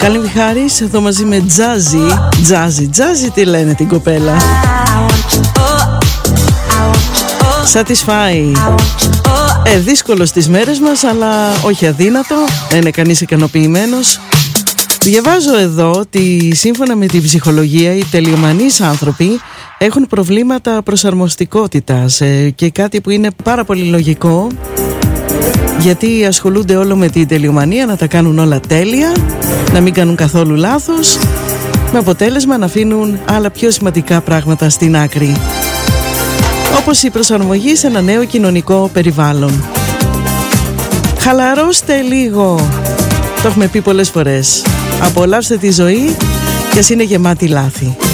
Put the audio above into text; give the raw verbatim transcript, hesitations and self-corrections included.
Καλή Μιχάρης, εδώ μαζί με Τζάζι. Τζάζι, Τζάζι τι λένε την κοπέλα. Satisfy. Ε, δύσκολο στις μέρες μας, αλλά όχι αδύνατο. Δεν είναι κανείς ικανοποιημένος. Διαβάζω εδώ ότι σύμφωνα με την ψυχολογία οι τελειομανείς άνθρωποι έχουν προβλήματα προσαρμοστικότητας, ε, και κάτι που είναι πάρα πολύ λογικό, γιατί ασχολούνται όλο με την τελειομανία, να τα κάνουν όλα τέλεια, να μην κάνουν καθόλου λάθος, με αποτέλεσμα να αφήνουν άλλα πιο σημαντικά πράγματα στην άκρη, όπως η προσαρμογή σε ένα νέο κοινωνικό περιβάλλον. Χαλαρώστε λίγο, το έχουμε πει πολλές φορές. Απολαύστε τη ζωή και ας είναι γεμάτη λάθη.